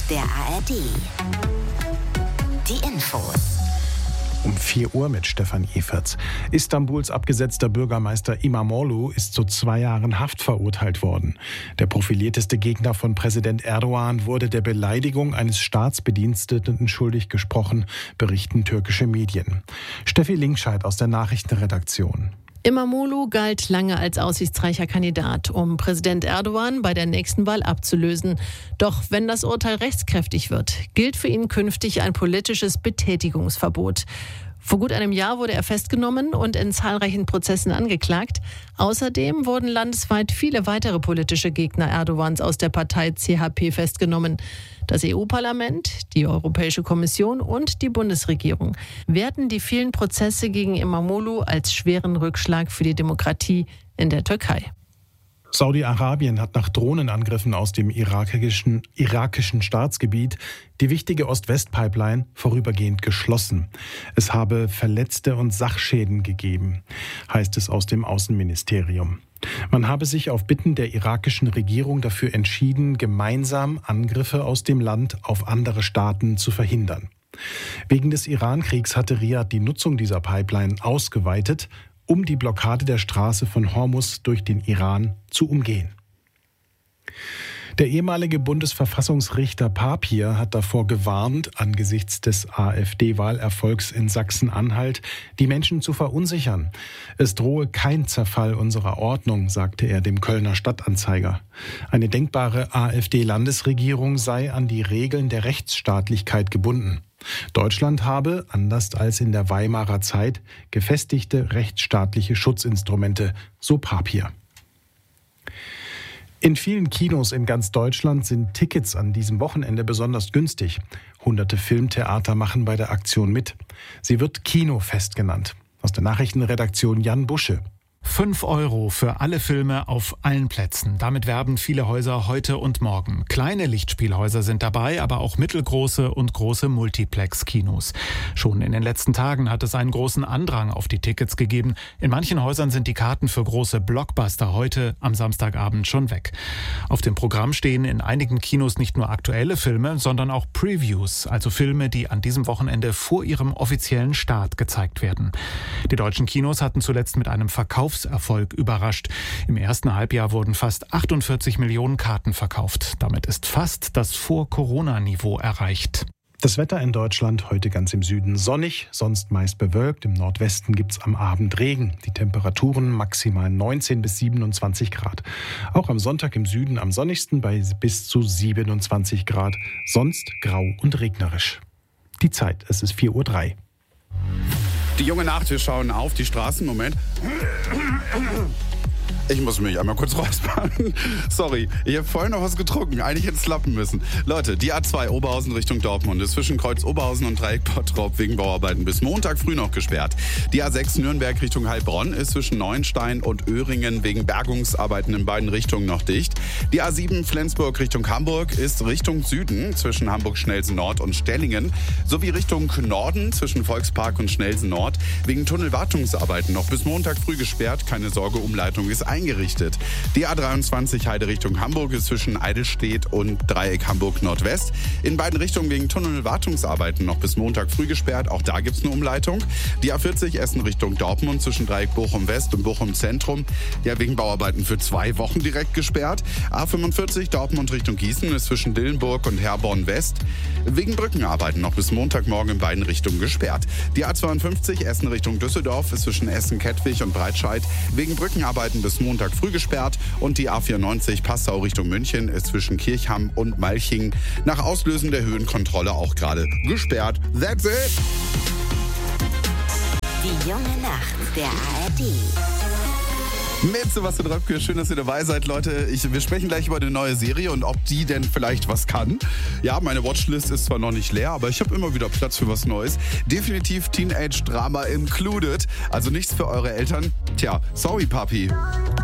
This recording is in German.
der ARD. Die Infos. Um 4 Uhr mit Stefan Eferts. Istanbuls abgesetzter Bürgermeister İmamoğlu ist zu 2 Jahren Haft verurteilt worden. Der profilierteste Gegner von Präsident Erdogan wurde der Beleidigung eines Staatsbediensteten schuldig gesprochen, berichten türkische Medien. Steffi Linkscheid aus der Nachrichtenredaktion. İmamoğlu galt lange als aussichtsreicher Kandidat, um Präsident Erdogan bei der nächsten Wahl abzulösen. Doch wenn das Urteil rechtskräftig wird, gilt für ihn künftig ein politisches Betätigungsverbot. Vor gut einem Jahr wurde er festgenommen und in zahlreichen Prozessen angeklagt. Außerdem wurden landesweit viele weitere politische Gegner Erdogans aus der Partei CHP festgenommen. Das EU-Parlament, die Europäische Kommission und die Bundesregierung werten die vielen Prozesse gegen İmamoğlu als schweren Rückschlag für die Demokratie in der Türkei. Saudi-Arabien hat nach Drohnenangriffen aus dem irakischen Staatsgebiet die wichtige Ost-West-Pipeline vorübergehend geschlossen. Es habe Verletzte und Sachschäden gegeben, heißt es aus dem Außenministerium. Man habe sich auf Bitten der irakischen Regierung dafür entschieden, gemeinsam Angriffe aus dem Land auf andere Staaten zu verhindern. Wegen des Iran-Kriegs hatte Riad die Nutzung dieser Pipeline ausgeweitet, um die Blockade der Straße von Hormuz durch den Iran zu umgehen. Der ehemalige Bundesverfassungsrichter Papier hat davor gewarnt, angesichts des AfD-Wahlerfolgs in Sachsen-Anhalt die Menschen zu verunsichern. Es drohe kein Zerfall unserer Ordnung, sagte er dem Kölner Stadtanzeiger. Eine denkbare AfD-Landesregierung sei an die Regeln der Rechtsstaatlichkeit gebunden. Deutschland habe, anders als in der Weimarer Zeit, gefestigte rechtsstaatliche Schutzinstrumente, so Papier. In vielen Kinos in ganz Deutschland sind Tickets an diesem Wochenende besonders günstig. Hunderte Filmtheater machen bei der Aktion mit. Sie wird Kinofest genannt. Aus der Nachrichtenredaktion Jan Busche. 5 € für alle Filme auf allen Plätzen. Damit werben viele Häuser heute und morgen. Kleine Lichtspielhäuser sind dabei, aber auch mittelgroße und große Multiplex-Kinos. Schon in den letzten Tagen hat es einen großen Andrang auf die Tickets gegeben. In manchen Häusern sind die Karten für große Blockbuster heute am Samstagabend schon weg. Auf dem Programm stehen in einigen Kinos nicht nur aktuelle Filme, sondern auch Previews, also Filme, die an diesem Wochenende vor ihrem offiziellen Start gezeigt werden. Die deutschen Kinos hatten zuletzt mit einem Verkaufserfolg überrascht. Im ersten Halbjahr wurden fast 48 Millionen Karten verkauft. Damit ist fast das Vor-Corona-Niveau erreicht. Das Wetter in Deutschland heute ganz im Süden sonnig, sonst meist bewölkt. Im Nordwesten gibt es am Abend Regen. Die Temperaturen maximal 19 bis 27 Grad. Auch am Sonntag im Süden am sonnigsten bei bis zu 27 Grad. Sonst grau und regnerisch. Die Zeit, es ist 4:03 Uhr. Die junge Nacht, wir schauen auf die Straßen. Moment. Ich muss mich einmal kurz räuspern. Sorry, ich habe vorhin noch was getrunken. Eigentlich hätte es klappen müssen. Leute, die A2 Oberhausen Richtung Dortmund ist zwischen Kreuz Oberhausen und Dreieck Bottrop wegen Bauarbeiten bis Montag früh noch gesperrt. Die A6 Nürnberg Richtung Heilbronn ist zwischen Neuenstein und Öhringen wegen Bergungsarbeiten in beiden Richtungen noch dicht. Die A7 Flensburg Richtung Hamburg ist Richtung Süden zwischen Hamburg-Schnelsen Nord und Stellingen sowie Richtung Norden zwischen Volkspark und Schnelsen Nord wegen Tunnelwartungsarbeiten noch bis Montag früh gesperrt. Keine Sorge, Umleitung ist eingerichtet. Die A23 Heide Richtung Hamburg ist zwischen Eidelstedt und Dreieck Hamburg Nordwest. In beiden Richtungen wegen Tunnelwartungsarbeiten noch bis Montag früh gesperrt. Auch da gibt es eine Umleitung. Die A40 Essen Richtung Dortmund zwischen Dreieck Bochum West und Bochum Zentrum. Ja, wegen Bauarbeiten für 2 Wochen direkt gesperrt. A45 Dortmund Richtung Gießen ist zwischen Dillenburg und Herborn West. Wegen Brückenarbeiten noch bis Montagmorgen in beiden Richtungen gesperrt. Die A52 Essen Richtung Düsseldorf ist zwischen Essen-Kettwig und Breitscheid wegen Brückenarbeiten bis Montag früh gesperrt und die A94 Passau Richtung München ist zwischen Kirchham und Malching nach Auslösen der Höhenkontrolle auch gerade gesperrt. That's it! Die junge Nacht der ARD. Mit Sebastian Röpke, schön, dass ihr dabei seid, Leute. Wir sprechen gleich über eine neue Serie und ob die denn vielleicht was kann. Ja, meine Watchlist ist zwar noch nicht leer, aber ich habe immer wieder Platz für was Neues. Definitiv Teenage-Drama included, also nichts für eure Eltern. Tja, sorry, Papi.